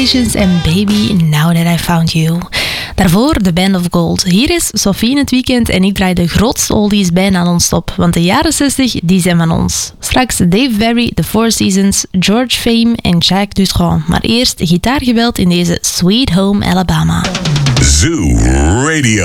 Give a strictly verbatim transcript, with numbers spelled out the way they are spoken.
En Baby, Now That I Found You. Daarvoor The Band of Gold. Hier is Sophie in het weekend en ik draai de grootste oldies bijna non-stop, want de jaren zestig, die zijn van ons. Straks Dave Berry, The Four Seasons, George Fame en Jacques Dutronc. Maar eerst gitaargeweld in deze Sweet Home Alabama. Zoo Radio.